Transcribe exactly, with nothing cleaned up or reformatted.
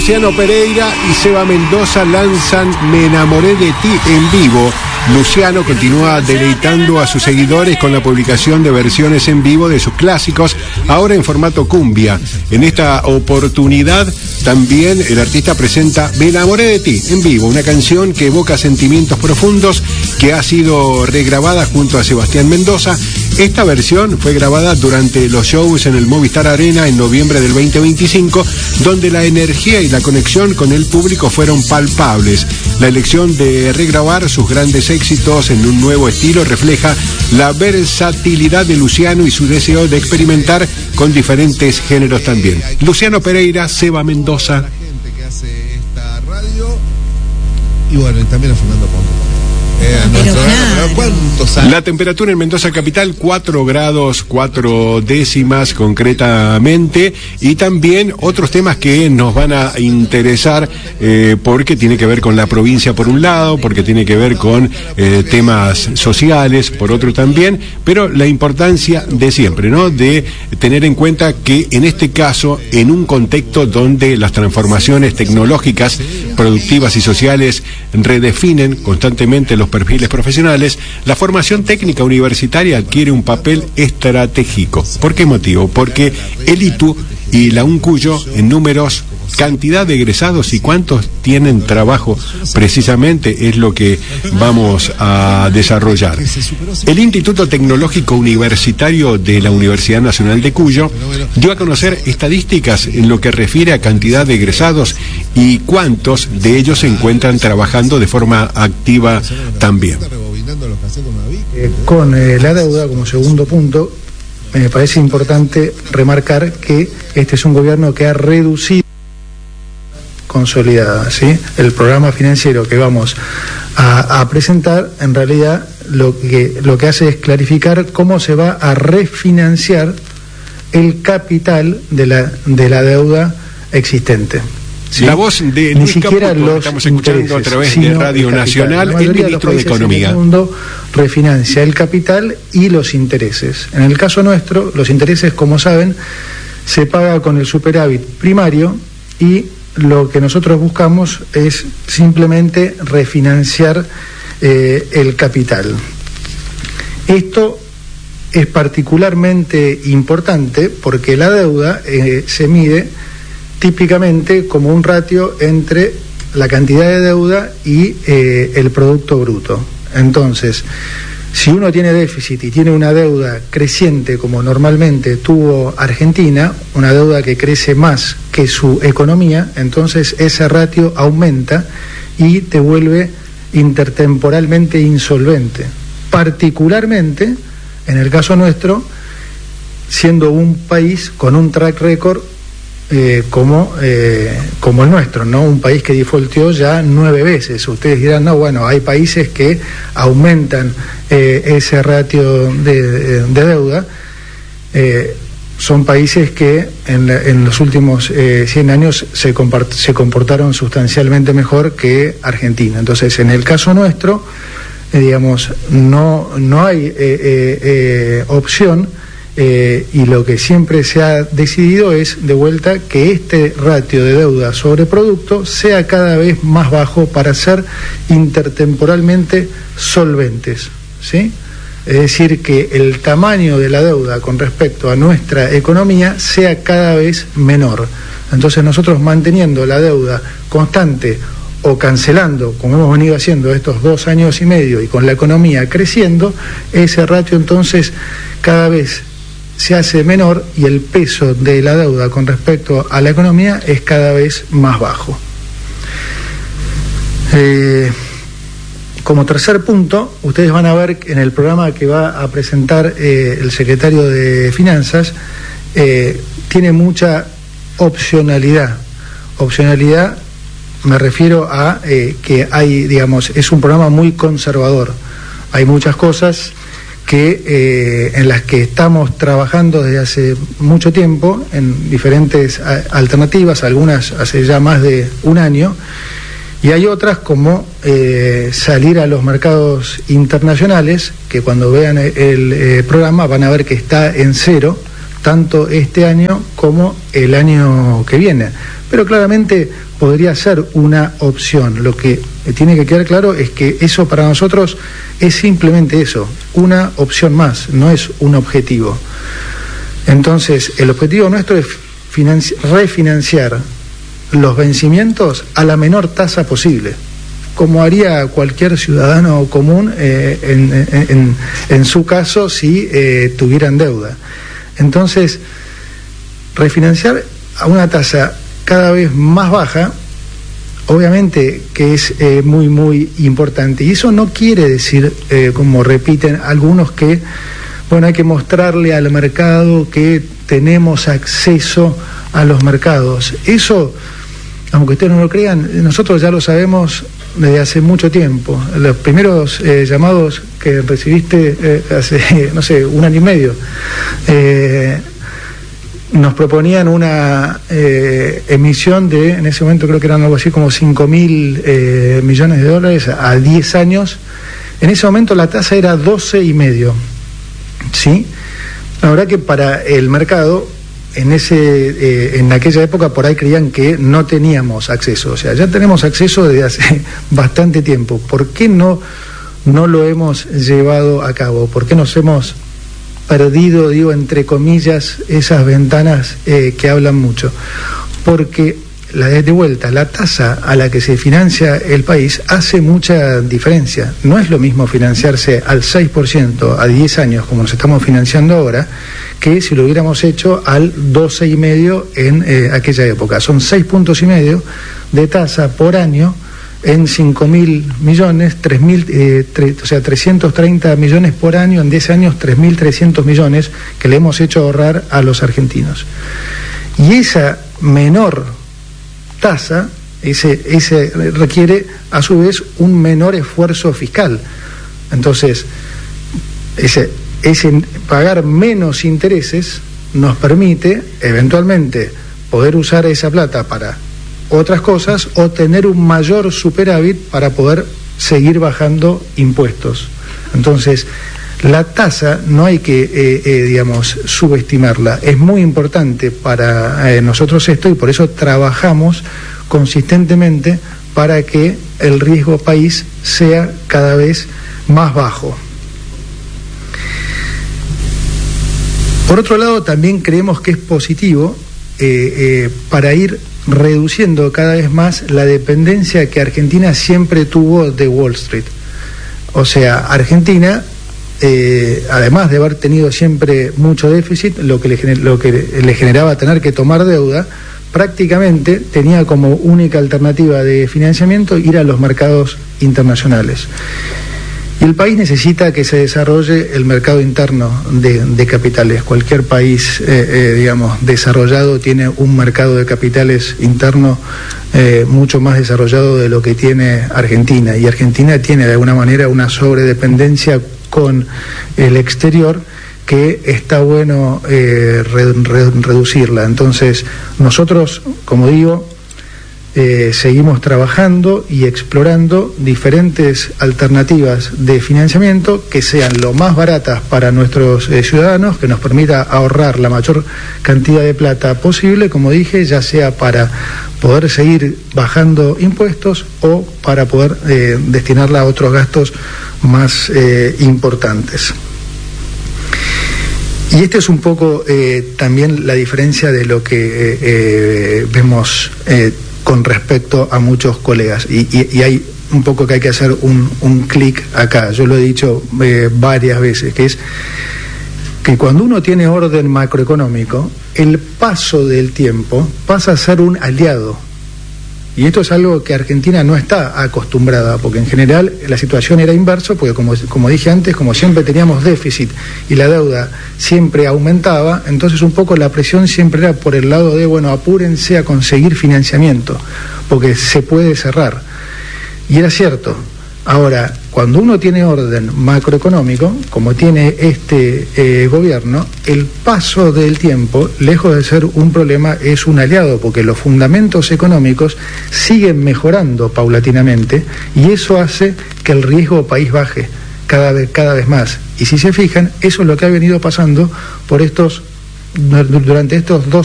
Luciano Pereira y Seba Mendoza lanzan Me enamoré de ti en vivo. Luciano continúa deleitando a sus seguidores con la publicación de versiones en vivo de sus clásicos, ahora en formato cumbia. En esta oportunidad también el artista presenta Me enamoré de ti en vivo, una canción que evoca sentimientos profundos, que ha sido regrabada junto a Sebastián Mendoza. Esta versión fue grabada durante los shows en el Movistar Arena en noviembre del veinte veinticinco, donde la energía y la conexión con el público fueron palpables. La elección de regrabar sus grandes éxitos en un nuevo estilo refleja la versatilidad de Luciano y su deseo de experimentar con diferentes géneros también. Luciano Pereira, Seba Mendoza. La gente que hace esta radio y bueno, y también a Fernando Ponto. Eh, Pero nuestro, claro. ¿cuántos años? La temperatura en Mendoza capital, cuatro grados, cuatro décimas concretamente, y también otros temas que nos van a interesar eh, porque tiene que ver con la provincia por un lado, porque tiene que ver con eh, temas sociales por otro también, pero la importancia de siempre, ¿no? De tener en cuenta que en este caso, en un contexto donde las transformaciones tecnológicas, productivas y sociales redefinen constantemente los perfiles profesionales, la formación técnica universitaria adquiere un papel estratégico. ¿Por qué motivo? Porque el I T U y la UNCUYO, en números, cantidad de egresados y cuántos tienen trabajo, precisamente es lo que vamos a desarrollar. El Instituto Tecnológico Universitario de la Universidad Nacional de Cuyo dio a conocer estadísticas en lo que refiere a cantidad de egresados y cuántos de ellos se encuentran trabajando de forma activa también. Eh, con eh, la deuda como segundo punto, me parece importante remarcar que este es un gobierno que ha reducido consolidada, ¿sí? El programa financiero que vamos a, a presentar, en realidad lo que, lo que hace es clarificar cómo se va a refinanciar el capital de la, de la deuda existente. ¿Sí? La voz de Ni Luis siquiera Caputo, los estamos escuchando a través de Radio el Nacional, el el ministro de Economía. El mundo refinancia el capital y los intereses. En el caso nuestro, los intereses, como saben, se paga con el superávit primario y lo que nosotros buscamos es simplemente refinanciar eh, el capital. Esto es particularmente importante porque la deuda eh, se mide típicamente como un ratio entre la cantidad de deuda y eh, el Producto Bruto. Entonces, si uno tiene déficit y tiene una deuda creciente como normalmente tuvo Argentina, una deuda que crece más que su economía, entonces ese ratio aumenta y te vuelve intertemporalmente insolvente. Particularmente, en el caso nuestro, siendo un país con un track record Eh, como, eh, como el nuestro, ¿no? Un país que defaulteó ya nueve veces. Ustedes dirán, no, bueno, hay países que aumentan eh, ese ratio de, de deuda. Eh, son países que en, la, en los últimos eh, cien años se, compart- se comportaron sustancialmente mejor que Argentina. Entonces, en el caso nuestro, eh, digamos, no, no hay eh, eh, eh, opción. Eh, y lo que siempre se ha decidido es, de vuelta, que este ratio de deuda sobre producto sea cada vez más bajo para ser intertemporalmente solventes, ¿sí? Es decir, que el tamaño de la deuda con respecto a nuestra economía sea cada vez menor. Entonces nosotros, manteniendo la deuda constante o cancelando, como hemos venido haciendo estos dos años y medio, y con la economía creciendo, ese ratio entonces cada vez se hace menor y el peso de la deuda con respecto a la economía es cada vez más bajo. Eh, como tercer punto, ustedes van a ver en el programa que va a presentar eh, el secretario de Finanzas, eh, tiene mucha opcionalidad. Opcionalidad, me refiero a eh, que hay, digamos, es un programa muy conservador. Hay muchas cosas que eh, en las que estamos trabajando desde hace mucho tiempo en diferentes a, alternativas, algunas hace ya más de un año, y hay otras como eh, salir a los mercados internacionales, que cuando vean el, el eh, programa van a ver que está en cero, tanto este año como el año que viene, pero claramente podría ser una opción. Lo que tiene que quedar claro es que eso para nosotros es simplemente eso, una opción más, no es un objetivo. Entonces, el objetivo nuestro es financi- refinanciar los vencimientos a la menor tasa posible, como haría cualquier ciudadano común eh, en, en, en su caso si eh, tuvieran deuda. Entonces, refinanciar a una tasa cada vez más baja, obviamente que es eh, muy, muy importante. Y eso no quiere decir, eh, como repiten algunos, que bueno, hay que mostrarle al mercado que tenemos acceso a los mercados. Eso, aunque ustedes no lo crean, nosotros ya lo sabemos desde hace mucho tiempo. Los primeros eh, llamados que recibiste eh, hace, no sé, un año y medio, eh, nos proponían una eh, emisión de, en ese momento creo que eran algo así como cinco mil eh, millones de dólares a diez años. En ese momento la tasa era doce y medio, ¿sí? La verdad que para el mercado, en ese eh, en aquella época por ahí creían que no teníamos acceso. O sea, ya tenemos acceso desde hace bastante tiempo. ¿Por qué no, no lo hemos llevado a cabo? ¿Por qué nos hemos perdido, digo, entre comillas, esas ventanas eh, que hablan mucho? Porque, la de vuelta, la tasa a la que se financia el país hace mucha diferencia. No es lo mismo financiarse al seis por ciento a diez años, como nos estamos financiando ahora, que si lo hubiéramos hecho al doce y medio en eh, aquella época. Son seis puntos y medio de tasa por año en cinco mil millones, tres mil, eh, tre, o sea, trescientos treinta millones por año, en diez años tres mil trescientos millones que le hemos hecho ahorrar a los argentinos. Y esa menor tasa, ese, ese requiere a su vez un menor esfuerzo fiscal. Entonces, ese, ese pagar menos intereses nos permite eventualmente poder usar esa plata para otras cosas o tener un mayor superávit para poder seguir bajando impuestos. Entonces, la tasa no hay que, eh, eh, digamos, subestimarla. Es muy importante para eh, nosotros esto y por eso trabajamos consistentemente para que el riesgo país sea cada vez más bajo. Por otro lado, también creemos que es positivo eh, eh, para ir reduciendo cada vez más la dependencia que Argentina siempre tuvo de Wall Street. O sea, Argentina, eh, además de haber tenido siempre mucho déficit, lo que, le, lo que le generaba tener que tomar deuda, prácticamente tenía como única alternativa de financiamiento ir a los mercados internacionales. Y el país necesita que se desarrolle el mercado interno de, de capitales. Cualquier país, eh, eh, digamos, desarrollado tiene un mercado de capitales interno eh, mucho más desarrollado de lo que tiene Argentina. Y Argentina tiene de alguna manera una sobredependencia con el exterior que está bueno eh, re, re, reducirla. Entonces, nosotros, como digo, Eh, seguimos trabajando y explorando diferentes alternativas de financiamiento que sean lo más baratas para nuestros eh, ciudadanos, que nos permita ahorrar la mayor cantidad de plata posible, como dije, ya sea para poder seguir bajando impuestos o para poder eh, destinarla a otros gastos más eh, importantes. Y esta es un poco eh, también la diferencia de lo que eh, eh, vemos eh, con respecto a muchos colegas. Y, y, y hay un poco que hay que hacer un, un clic acá. Yo lo he dicho eh, varias veces, que es que cuando uno tiene orden macroeconómico, el paso del tiempo pasa a ser un aliado. Y esto es algo que Argentina no está acostumbrada, porque en general la situación era inversa, porque como, como dije antes, como siempre teníamos déficit y la deuda siempre aumentaba, entonces un poco la presión siempre era por el lado de, bueno, apúrense a conseguir financiamiento, porque se puede cerrar. Y era cierto. Ahora, cuando uno tiene orden macroeconómico, como tiene este eh, gobierno, el paso del tiempo, lejos de ser un problema, es un aliado, porque los fundamentos económicos siguen mejorando paulatinamente y eso hace que el riesgo país baje cada vez, cada vez más. Y si se fijan, eso es lo que ha venido pasando por estos, durante estos dos